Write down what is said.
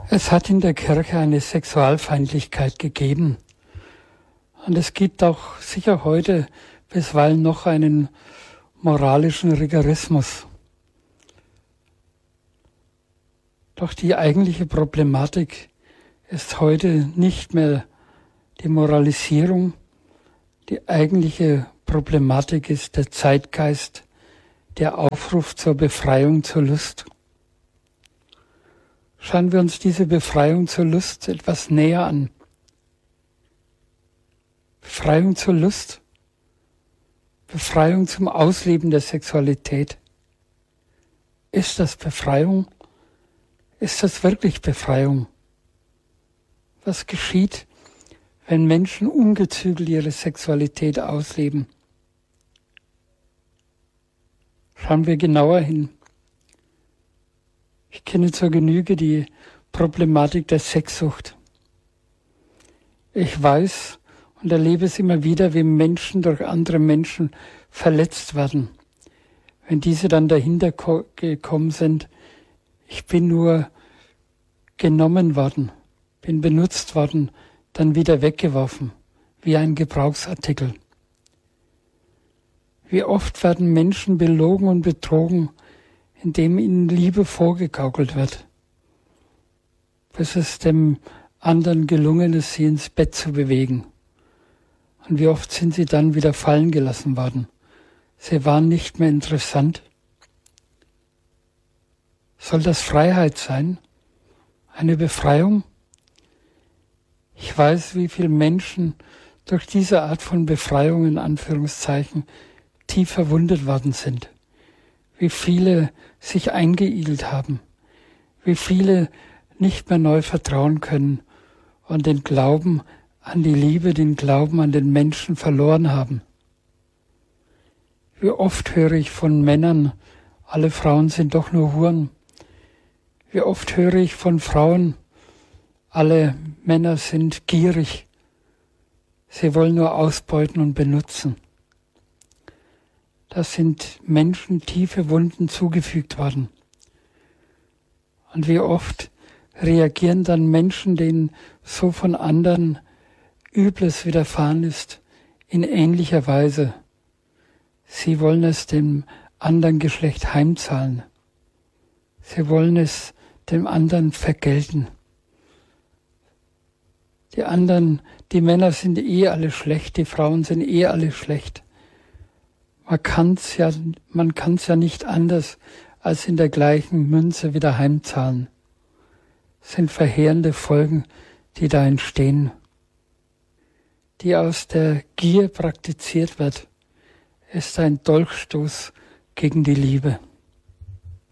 Es hat in der Kirche eine Sexualfeindlichkeit gegeben. Und es gibt auch sicher heute bisweilen noch einen moralischen Rigorismus. Doch die eigentliche Problematik ist heute nicht mehr die Moralisierung. Die eigentliche Problematik ist der Zeitgeist, der Aufruf zur Befreiung zur Lust. Schauen wir uns diese Befreiung zur Lust etwas näher an. Befreiung zur Lust, Befreiung zum Ausleben der Sexualität. Ist das Befreiung? Ist das wirklich Befreiung? Was geschieht, wenn Menschen ungezügelt ihre Sexualität ausleben? Schauen wir genauer hin. Ich kenne zur Genüge die Problematik der Sexsucht. Ich weiß und erlebe es immer wieder, wie Menschen durch andere Menschen verletzt werden. Wenn diese dann dahinter gekommen sind, ich bin nur genommen worden, bin benutzt worden, dann wieder weggeworfen, wie ein Gebrauchsartikel. Wie oft werden Menschen belogen und betrogen, indem ihnen Liebe vorgegaukelt wird, bis es dem anderen gelungen ist, sie ins Bett zu bewegen. Und wie oft sind sie dann wieder fallen gelassen worden. Sie waren nicht mehr interessant. Soll das Freiheit sein? Eine Befreiung? Ich weiß, wie viele Menschen durch diese Art von Befreiung in Anführungszeichen tief verwundet worden sind. Wie viele sich eingeigelt haben. Wie viele nicht mehr neu vertrauen können und den Glauben an die Liebe, den Glauben an den Menschen verloren haben. Wie oft höre ich von Männern, alle Frauen sind doch nur Huren. Wie oft höre ich von Frauen, alle Männer sind gierig. Sie wollen nur ausbeuten und benutzen. Da sind Menschen tiefe Wunden zugefügt worden. Und wie oft reagieren dann Menschen, denen so von anderen Übles widerfahren ist, in ähnlicher Weise. Sie wollen es dem anderen Geschlecht heimzahlen. Sie wollen es dem anderen vergelten. Die Männer sind alle schlecht, die Frauen sind alle schlecht. Man kann's ja nicht anders, als in der gleichen Münze wieder heimzahlen. Es sind verheerende Folgen, die da entstehen, die aus der Gier praktiziert wird, ist ein Dolchstoß gegen die Liebe.